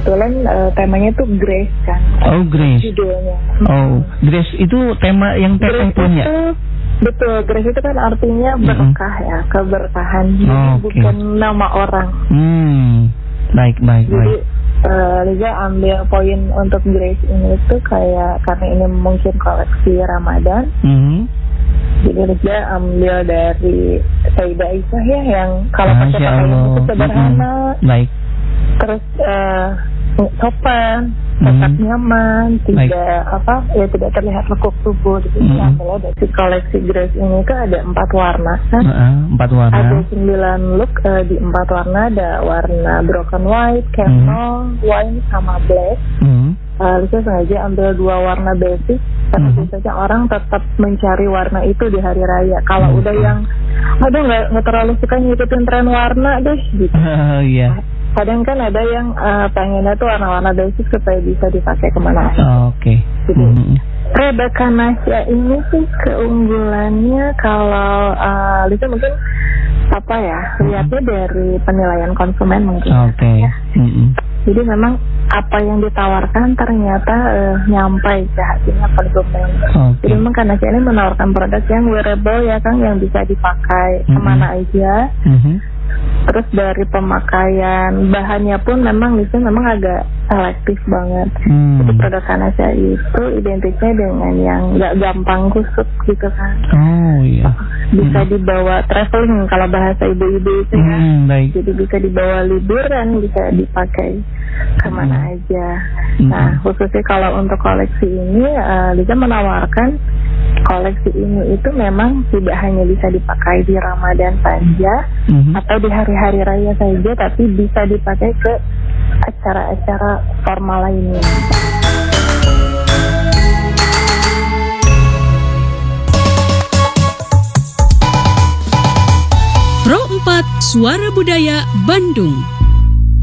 kebetulan temanya tuh Grace kan. Oh, Grace. Judulnya. Oh, Grace itu tema yang teteh punya. Betul, Grace itu kan artinya berkah ya, keberkahan. Jadi bukan nama orang. Baik. Jadi Liza ambil poin untuk Grace ini tuh kayak karena ini mungkin koleksi Ramadan. Jadi Liza ambil dari Sayyidah Aisyah ya, yang kalau pakai pakaian itu sederhana. Baik. Terus sopan, tetap nyaman, tidak terlihat lekuk tubuh. Jadi ambil dari koleksi Grace ini tuh ada 4 warna kan? 4 warna. Ada 9 look di 4 warna. Ada warna broken white, camel, wine, sama black. Liza sengaja ambil 2 warna basic karena biasanya orang tetap mencari warna itu di hari raya. Kalau udah yang nggak terlalu suka ngikutin tren warna deh gitu. Kadang kan ada yang pengennya tuh warna-warna basic supaya bisa dipakai kemana aja. Jadi Rebecca Nasya ini sih keunggulannya kalau Liza mungkin lihatnya dari penilaian konsumen mungkin. Jadi memang apa yang ditawarkan ternyata nyampe ke hatinya konsumen. Jadi memang karena ini menawarkan produk yang wearable ya Kang, yang bisa dipakai kemana aja. Terus dari pemakaian bahannya pun memang agak selektif banget. Jadi produk Kanasya itu identiknya dengan yang nggak gampang kusut gitu kan. Bisa dibawa traveling kalau bahasa ibu-ibu itu ya. Jadi bisa dibawa liburan, bisa dipakai kemana aja. Nah khususnya kalau untuk koleksi ini, Liza menawarkan koleksi ini itu memang tidak hanya bisa dipakai di Ramadan saja atau di hari-hari raya saja, tapi bisa dipakai ke acara-acara formal lainnya. Pro 4 Suara Budaya Bandung.